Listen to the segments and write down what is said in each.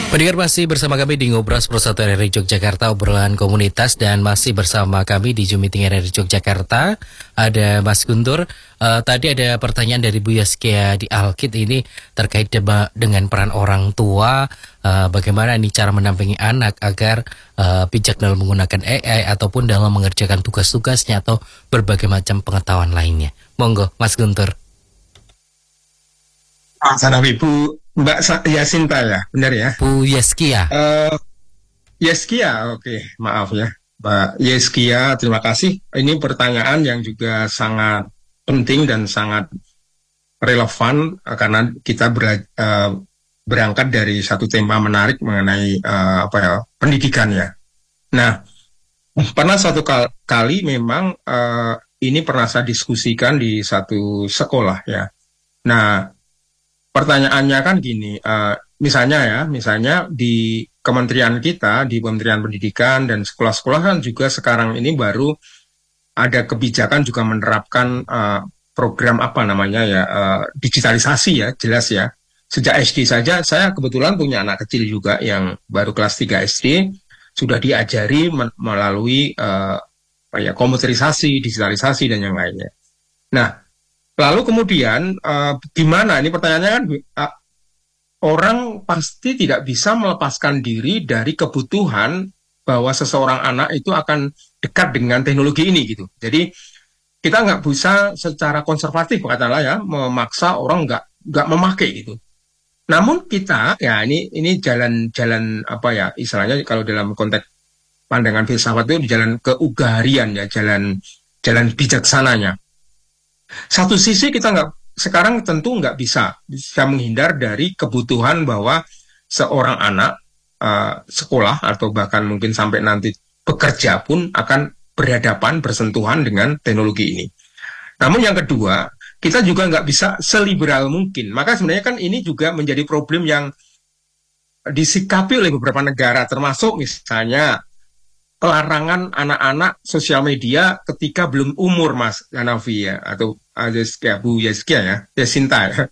Pendengar masih bersama kami di Ngobras Persatu RRI Yogyakarta, obrolan komunitas, dan masih bersama kami di Zoom Meeting RRI Yogyakarta. Ada Mas Guntur. Tadi ada pertanyaan dari Bu Yaskia di Alkit ini terkait dengan peran orang tua. Bagaimana ini cara mendampingi anak agar bijak dalam menggunakan AI ataupun dalam mengerjakan tugas-tugasnya atau berbagai macam pengetahuan lainnya. Monggo Mas Guntur. Salam Ibu Mbak Yasinta ya, benar ya? Bu Yaskia. Yaskia, oke, maaf ya, Mbak Yaskia, terima kasih. Ini pertanyaan yang juga sangat penting dan sangat relevan karena kita berangkat dari satu tema menarik mengenai pendidikan ya. Nah, pernah satu kali memang ini pernah saya diskusikan di satu sekolah ya. Nah, pertanyaannya kan gini, misalnya di kementerian kita, di Kementerian Pendidikan dan sekolah-sekolah kan juga sekarang ini baru ada kebijakan juga menerapkan program digitalisasi ya, jelas ya. Sejak SD saja, saya kebetulan punya anak kecil juga yang baru kelas 3 SD, sudah diajari melalui komputerisasi, digitalisasi dan yang lainnya. Nah, lalu kemudian gimana? Ini pertanyaannya kan orang pasti tidak bisa melepaskan diri dari kebutuhan bahwa seseorang anak itu akan dekat dengan teknologi ini gitu. Jadi kita nggak bisa secara konservatif katakanlah ya memaksa orang nggak memakai gitu. Namun kita ya ini jalan istilahnya kalau dalam konteks pandangan filsafat itu jalan keugaharian ya, jalan bijaksananya. Satu sisi kita sekarang tentu nggak bisa menghindar dari kebutuhan bahwa seorang anak sekolah atau bahkan mungkin sampai nanti bekerja pun akan bersentuhan dengan teknologi ini. Namun yang kedua, kita juga nggak bisa seliberal mungkin. Maka sebenarnya kan ini juga menjadi problem yang disikapi oleh beberapa negara, termasuk misalnya pelarangan anak-anak sosial media ketika belum umur, Mas Hanafi ya, atau Bu Yaskia ya, Yasinta ya.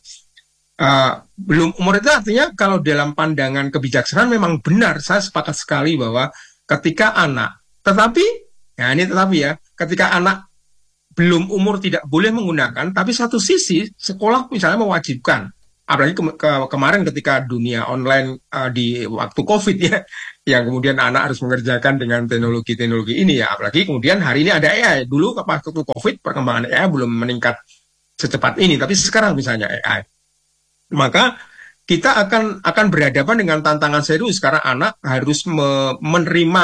Belum umur itu artinya kalau dalam pandangan kebijaksanaan memang benar, saya sepakat sekali bahwa ketika anak, ketika anak belum umur tidak boleh menggunakan, tapi satu sisi sekolah misalnya mewajibkan, apalagi kemarin ketika dunia online di waktu COVID ya, yang kemudian anak harus mengerjakan dengan teknologi ini ya, apalagi kemudian hari ini ada AI. Dulu waktu COVID perkembangan AI belum meningkat secepat ini, tapi sekarang misalnya AI, maka kita akan berhadapan dengan tantangan serius karena anak harus menerima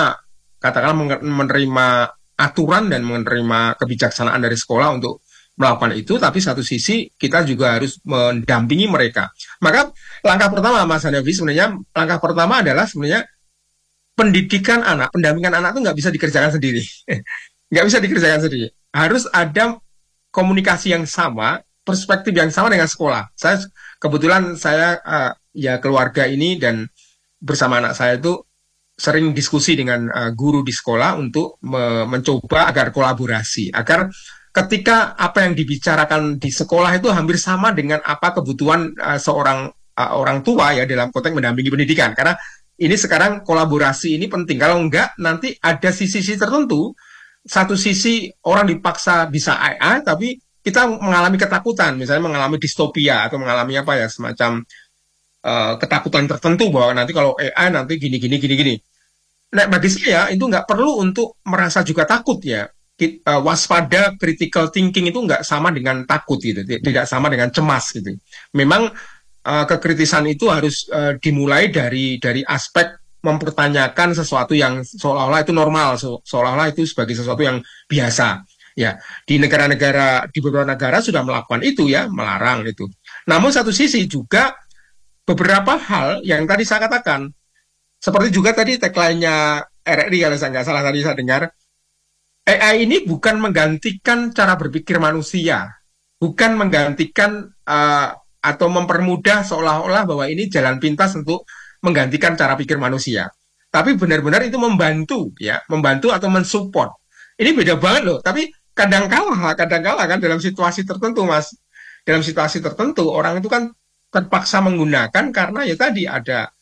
aturan dan menerima kebijaksanaan dari sekolah untuk melakukan itu, tapi satu sisi kita juga harus mendampingi mereka. Maka langkah pertama Mas Hanafi sebenarnya adalah sebenarnya pendidikan anak, pendampingan anak itu nggak bisa dikerjakan sendiri. Nggak bisa dikerjakan sendiri. Harus ada komunikasi yang sama, perspektif yang sama dengan sekolah. Kebetulan saya keluarga ini dan bersama anak saya itu sering diskusi dengan guru di sekolah untuk mencoba agar kolaborasi, agar ketika apa yang dibicarakan di sekolah itu hampir sama dengan apa kebutuhan seorang orang tua ya dalam konteks mendampingi pendidikan. Karena ini sekarang kolaborasi ini penting. Kalau enggak, nanti ada sisi-sisi tertentu. Satu sisi orang dipaksa bisa AI, tapi kita mengalami ketakutan, misalnya mengalami distopia atau mengalami semacam ketakutan tertentu bahwa nanti kalau AI nanti gini. Nah, bagi saya itu nggak perlu untuk merasa juga takut ya. Waspada, critical thinking itu nggak sama dengan takut gitu, tidak sama dengan cemas gitu. Memang kekritisan itu harus dimulai dari aspek mempertanyakan sesuatu yang seolah-olah itu normal, seolah-olah itu sebagai sesuatu yang biasa. Ya, di beberapa negara sudah melakukan itu ya, melarang itu. Namun satu sisi juga beberapa hal yang tadi saya katakan, seperti juga tadi tagline-nya RRI kalau saya nggak salah tadi saya dengar, AI ini bukan menggantikan cara berpikir manusia, bukan menggantikan atau mempermudah seolah-olah bahwa ini jalan pintas untuk menggantikan cara pikir manusia. Tapi benar-benar itu membantu atau mensupport. Ini beda banget loh, tapi kadang-kala kan dalam situasi tertentu, Mas. Dalam situasi tertentu orang itu kan terpaksa menggunakan karena ya tadi ada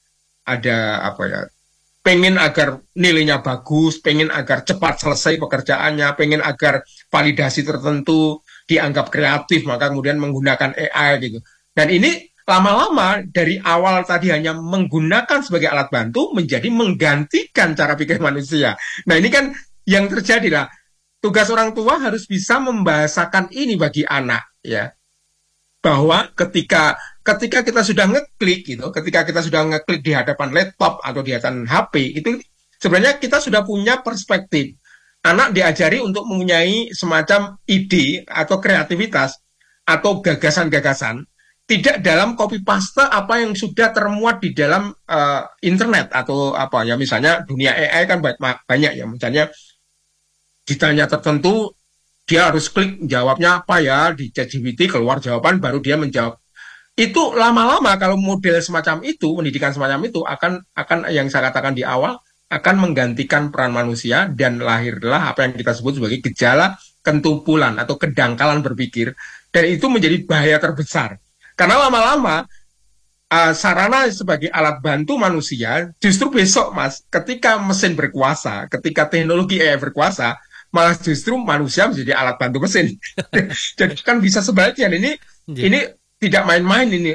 ada apa ya, pengen agar nilainya bagus, pengen agar cepat selesai pekerjaannya, pengen agar validasi tertentu dianggap kreatif, maka kemudian menggunakan AI gitu. Dan ini lama-lama dari awal tadi hanya menggunakan sebagai alat bantu menjadi menggantikan cara pikir manusia. Nah ini kan yang terjadi lah. Tugas orang tua harus bisa membahasakan ini bagi anak ya, bahwa ketika ketika kita sudah ngeklik gitu, ketika kita sudah ngeklik di hadapan laptop atau di hadapan HP, itu sebenarnya kita sudah punya perspektif. Anak diajari untuk mempunyai semacam ide atau kreativitas atau gagasan-gagasan, tidak dalam copy paste apa yang sudah termuat di dalam internet atau apa ya, misalnya dunia AI kan banyak ya, misalnya ditanya tertentu dia harus klik jawabnya apa ya di ChatGPT, keluar jawaban baru dia menjawab. Itu lama-lama kalau model semacam itu, pendidikan semacam itu akan yang saya katakan di awal akan menggantikan peran manusia dan lahirlah apa yang kita sebut sebagai gejala ketumpulan atau kedangkalan berpikir, dan itu menjadi bahaya terbesar. Karena lama-lama sarana sebagai alat bantu manusia justru besok Mas, ketika mesin berkuasa, ketika teknologi AI berkuasa, malah justru manusia menjadi alat bantu mesin. Jadi kan bisa sebaliknya. Ini tidak main-main ini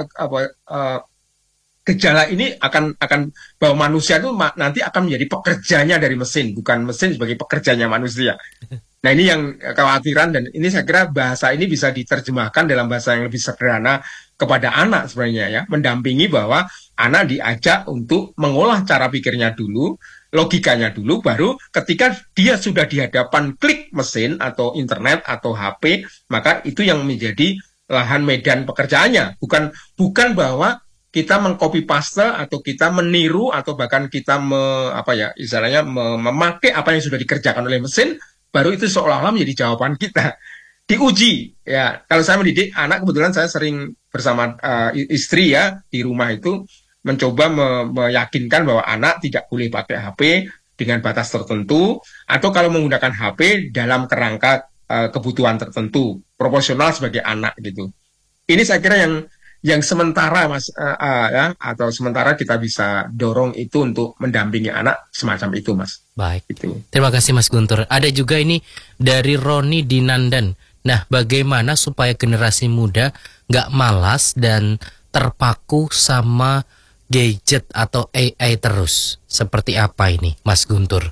gejala ini akan bahwa manusia itu nanti akan menjadi pekerjanya dari mesin, bukan mesin sebagai pekerjanya manusia. Nah ini yang kekhawatiran, dan ini saya kira bahasa ini bisa diterjemahkan dalam bahasa yang lebih sederhana kepada anak sebenarnya ya, mendampingi bahwa anak diajak untuk mengolah cara pikirnya dulu, logikanya dulu, baru ketika dia sudah di hadapan klik mesin atau internet atau HP, maka itu yang menjadi lahan medan pekerjaannya, bukan bahwa kita mengcopy paste atau kita meniru atau bahkan kita memakai apa yang sudah dikerjakan oleh mesin, baru itu seolah-olah menjadi jawaban kita. Diuji ya. Kalau saya mendidik anak, kebetulan saya sering bersama istri ya di rumah itu mencoba meyakinkan bahwa anak tidak boleh pakai HP dengan batas tertentu, atau kalau menggunakan HP dalam kerangka kebutuhan tertentu, proporsional sebagai anak gitu. Ini saya kira yang sementara Mas ya, atau sementara kita bisa dorong itu untuk mendampingi anak semacam itu Mas. Baik. Itu. Terima kasih Mas Guntur. Ada juga ini dari Roni Dinandan. Nah, bagaimana supaya generasi muda nggak malas dan terpaku sama gadget atau AI terus? Seperti apa ini, Mas Guntur?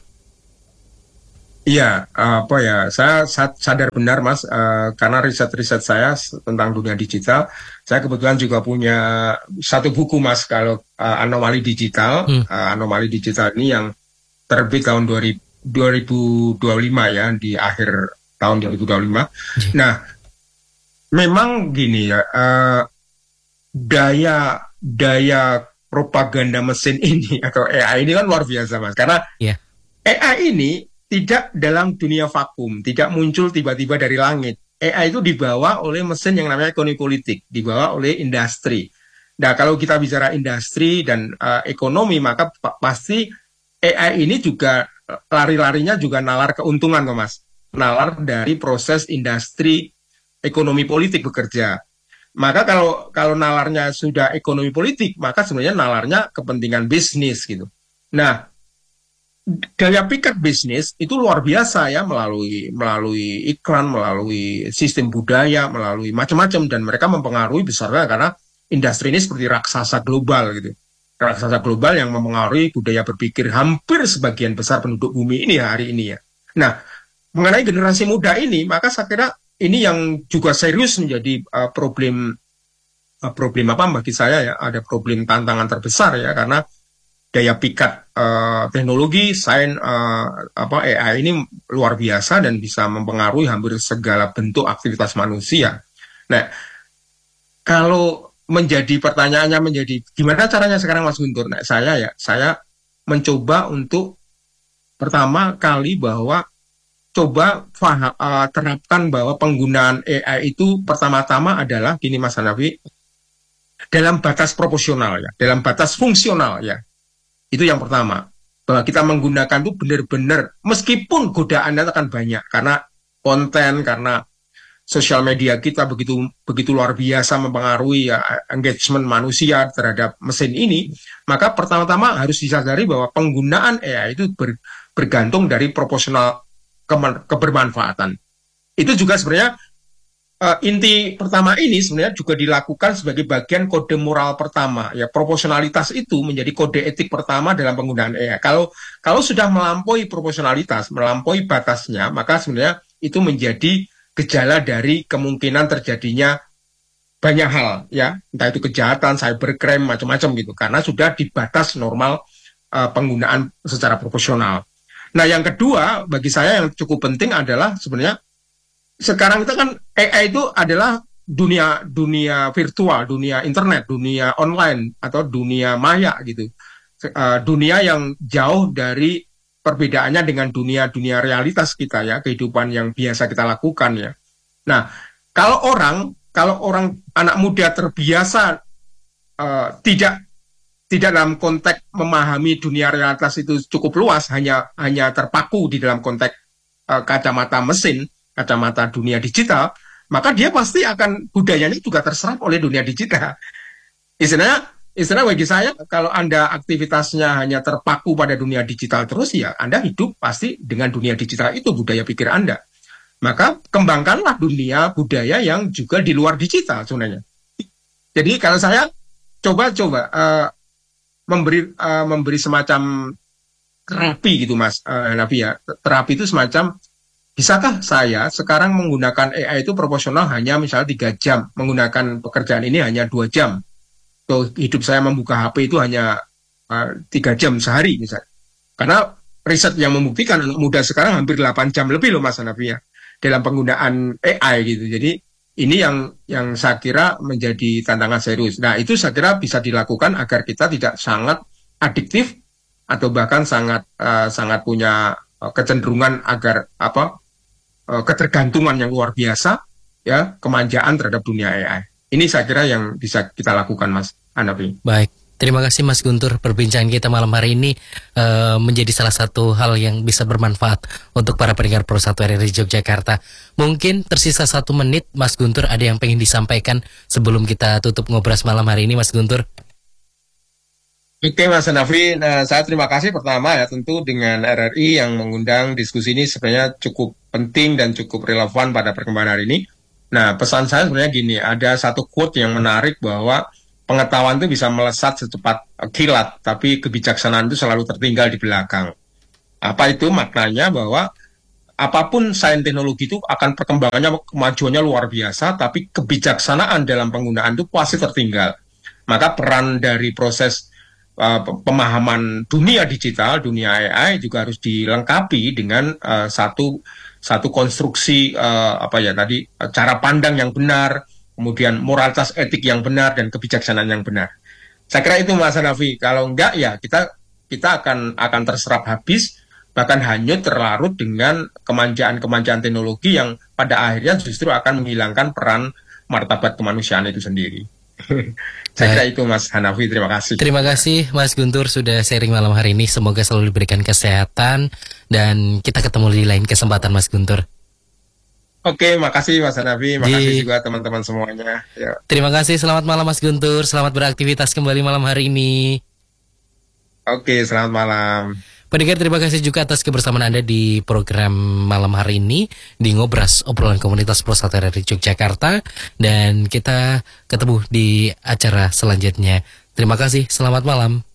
Iya, saya sadar benar Mas, karena riset-riset saya tentang dunia digital, saya kebetulan juga punya satu buku Mas, kalau anomali digital, anomali digital ini yang terbit tahun 2025 ya, di akhir tahun 2025. Nah, memang gini ya, daya propaganda mesin ini atau AI ini kan luar biasa Mas, karena AI ini tidak dalam dunia vakum, tidak muncul tiba-tiba dari langit. AI itu dibawa oleh mesin yang namanya ekonomi politik, dibawa oleh industri. Nah, kalau kita bicara industri dan ekonomi, maka pasti AI ini juga lari-larinya juga nalar keuntungan, Mas. Nalar dari proses industri ekonomi politik bekerja. Maka kalau nalarnya sudah ekonomi politik, maka sebenarnya nalarnya kepentingan bisnis gitu. Nah, gaya pikir bisnis itu luar biasa ya, melalui iklan, melalui sistem budaya, melalui macam-macam, dan mereka mempengaruhi besarnya karena industri ini seperti raksasa global gitu. Raksasa global yang mempengaruhi budaya berpikir hampir sebagian besar penduduk bumi ini hari ini ya. Nah, mengenai generasi muda ini, maka saya kira ini yang juga serius menjadi problem apa bagi saya ya, ada problem tantangan terbesar ya, karena daya pikat teknologi, sains AI ini luar biasa dan bisa mempengaruhi hampir segala bentuk aktivitas manusia. Nah, kalau menjadi pertanyaannya menjadi gimana caranya sekarang Mas Guntur? Nah, saya mencoba untuk pertama kali bahwa terapkan bahwa penggunaan AI itu pertama-tama adalah gini Mas Hanafi, dalam batas proporsional ya, dalam batas fungsional ya. Itu yang pertama, bahwa kita menggunakan itu benar-benar, meskipun godaannya akan banyak, karena konten, karena sosial media kita begitu begitu luar biasa mempengaruhi ya, engagement manusia terhadap mesin ini, maka pertama-tama harus disadari bahwa penggunaan AI itu bergantung dari proporsional kebermanfaatan. Itu juga sebenarnya inti pertama ini sebenarnya juga dilakukan sebagai bagian kode moral pertama, ya proporsionalitas itu menjadi kode etik pertama dalam penggunaan AI. Kalau sudah melampaui proporsionalitas, melampaui batasnya, maka sebenarnya itu menjadi gejala dari kemungkinan terjadinya banyak hal, ya entah itu kejahatan, cybercrime, macam-macam gitu, karena sudah di batas normal penggunaan secara proporsional. Nah, yang kedua bagi saya yang cukup penting adalah sebenarnya sekarang itu kan AI itu adalah dunia virtual, dunia internet, dunia online atau dunia maya gitu. Dunia yang jauh dari perbedaannya dengan dunia realitas kita ya, kehidupan yang biasa kita lakukan ya. Nah, kalau orang anak muda terbiasa tidak dalam konteks memahami dunia realitas itu cukup luas, hanya terpaku di dalam konteks kacamata mesin, kacamata dunia digital, maka dia pasti akan budayanya juga terserap oleh dunia digital. Istilah bagi saya, kalau Anda aktivitasnya hanya terpaku pada dunia digital terus, ya Anda hidup pasti dengan dunia digital itu, budaya pikir Anda. Maka kembangkanlah dunia budaya yang juga di luar digital sebenarnya. Jadi kalau saya coba memberi semacam terapi gitu Mas Nabi ya. Terapi itu semacam, bisakah saya sekarang menggunakan AI itu proporsional hanya misalnya 3 jam, menggunakan pekerjaan ini hanya 2 jam. Atau hidup saya membuka HP itu hanya 3 jam sehari misalnya. Karena riset yang membuktikan anak muda sekarang hampir 8 jam lebih loh Mas Hanafi ya, dalam penggunaan AI gitu. Jadi ini yang saya kira menjadi tantangan serius. Nah itu saya kira bisa dilakukan agar kita tidak sangat adiktif atau bahkan sangat punya kecenderungan agar ketergantungan yang luar biasa, ya, kemanjaan terhadap dunia AI. Ini saya kira yang bisa kita lakukan, Mas Hanafi. Baik, terima kasih Mas Guntur. Perbincangan kita malam hari ini menjadi salah satu hal yang bisa bermanfaat untuk para pendengar Pro 1 RRI Yogyakarta. Mungkin tersisa 1 menit, Mas Guntur, ada yang pengen disampaikan sebelum kita tutup ngobras malam hari ini, Mas Guntur? Oke Mas Hanafi, saya terima kasih pertama ya tentu dengan RRI yang mengundang diskusi ini sebenarnya cukup penting dan cukup relevan pada perkembangan hari ini. Nah pesan saya sebenarnya gini, ada satu quote yang menarik bahwa pengetahuan itu bisa melesat secepat kilat, tapi kebijaksanaan itu selalu tertinggal di belakang. Apa itu maknanya? Bahwa apapun sains teknologi itu akan perkembangannya, kemajuannya luar biasa, tapi kebijaksanaan dalam penggunaan itu pasti tertinggal. Maka peran dari proses pemahaman dunia digital, dunia AI juga harus dilengkapi dengan satu konstruksi cara pandang yang benar, kemudian moralitas etik yang benar dan kebijaksanaan yang benar. Saya kira itu Mas Hanafi. Kalau enggak ya kita akan terserap habis, bahkan hanyut terlarut dengan kemanjaan teknologi yang pada akhirnya justru akan menghilangkan peran martabat kemanusiaan itu sendiri. Saya kira itu Mas Hanafi, terima kasih. Terima kasih Mas Guntur sudah sharing malam hari ini. Semoga selalu diberikan kesehatan dan kita ketemu di lain kesempatan Mas Guntur. Oke, makasih Mas Hanafi, makasih juga teman-teman semuanya. Ya. Terima kasih, selamat malam Mas Guntur, selamat beraktivitas kembali malam hari ini. Oke, selamat malam. Pendengar, terima kasih juga atas kebersamaan Anda di program malam hari ini di Ngobras, obrolan komunitas Pro 1 RRI Yogyakarta, dan kita ketemu di acara selanjutnya. Terima kasih, selamat malam.